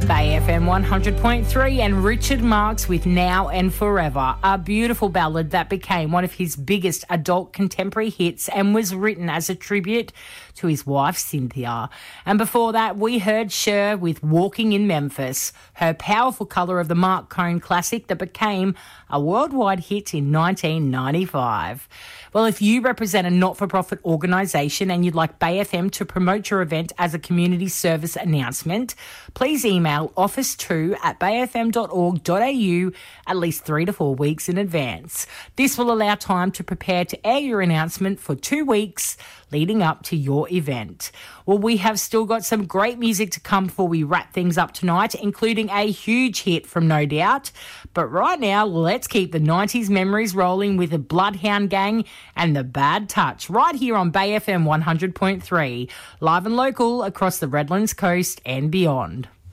Bay FM 100.3 and Richard Marx with Now and Forever, a beautiful ballad that became one of his biggest adult contemporary hits and was written as a tribute to his wife Cynthia. And before that, we heard Cher with Walking in Memphis, her powerful colour of the Mark Cohn classic that became a worldwide hit in 1995. Well, if you represent a not-for-profit organisation and you'd like Bay FM to promote your event as a community service announcement, please email office2@bayfm.org.au at least 3 to 4 weeks in advance. This will allow time to prepare to air your announcement for 2 weeks leading up to your event. Well, we have still got some great music to come before we wrap things up tonight, including a huge hit from No Doubt. But right now, let's keep the 90s memories rolling with the Bloodhound Gang and the Bad Touch right here on Bay FM 100.3, live and local across the Redlands coast and beyond.